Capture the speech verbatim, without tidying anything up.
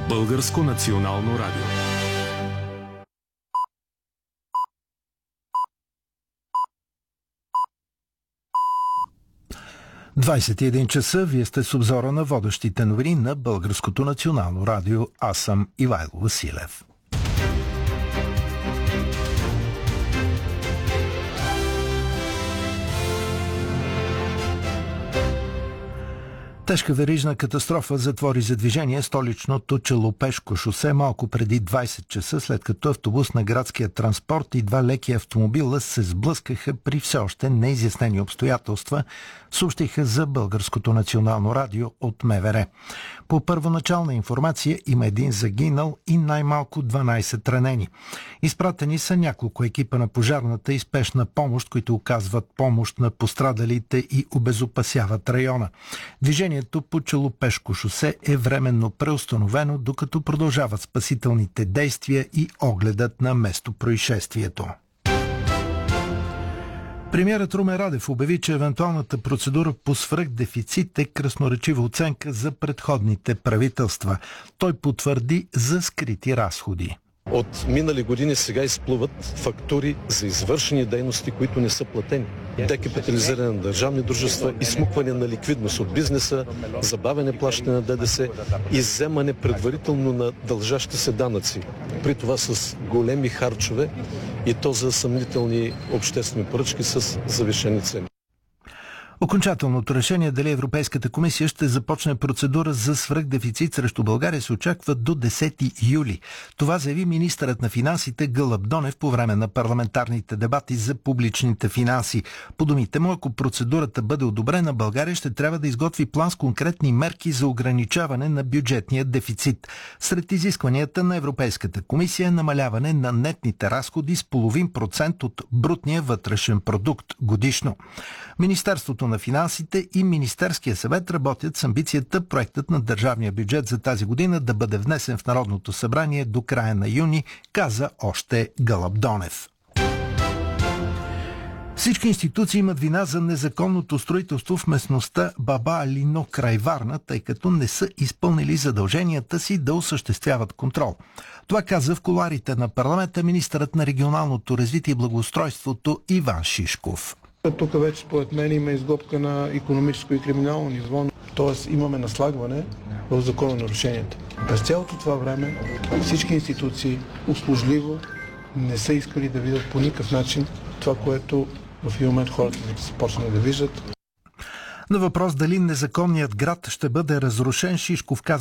Българско национално радио. двадесет и един часа, вие сте с обзора на водещите новини на Българското национално радио. Аз съм Ивайло Василев. Тежка верижна катастрофа затвори за движение столичното Челопешко шосе малко преди двадесет часа, след като автобус на градския транспорт и два леки автомобила се сблъскаха при все още неизяснени обстоятелства, съобщиха за Българското национално радио от МВР. По първоначална информация има един загинал и най-малко дванадесет ранени. Изпратени са няколко екипа на пожарната и спешна помощ, които оказват помощ на пострадалите и обезопасяват района. Движението по Челопешко шосе е временно преустановено, докато продължават спасителните действия и огледът на местопроизшествието. Премиерът Румен Радев обяви, че евентуалната процедура по свръхдефицит е красноречива оценка за предходните правителства. Той потвърди за скрити разходи. От минали години сега изплуват фактури за извършени дейности, които не са платени. Декапитализиране на държавни дружества, изсмукване на ликвидност от бизнеса, забавяне плащане на ДДС, изземане предварително на дължащи се данъци. При това с големи харчове и то за съмнителни обществени поръчки с завишени цени. Окончателното решение дали Европейската комисия ще започне процедура за свръхдефицит срещу България се очаква до десети юли. Това заяви министърът на финансите Гълъб Донев по време на парламентарните дебати за публичните финанси. По думите му, ако процедурата бъде одобрена, България ще трябва да изготви план с конкретни мерки за ограничаване на бюджетния дефицит. Сред изискванията на Европейската комисия е намаляване на нетните разходи с половин процент от брутния вътрешен продукт годишно. Министерството на финансите и Министерския съвет работят с амбицията проектът на държавния бюджет за тази година да бъде внесен в Народното събрание до края на юни, каза още Гълъб Донев. Всички институции имат вина за незаконното строителство в местността Баба Алино край Варна, тъй като не са изпълнили задълженията си да осъществяват контрол. Това каза в кулоарите на парламента министърът на регионалното развитие и благоустройството Иван Шишков. Тук вече според мен има изготка на икономическо и криминално ниво, т.е. имаме наслагване в закононарушенията. През цялото това време всички институции услужливо не са искали да видят по никакъв начин това, което в един момент хората са почнали да виждат. На въпрос дали незаконният град ще бъде разрушен, Шишков каза,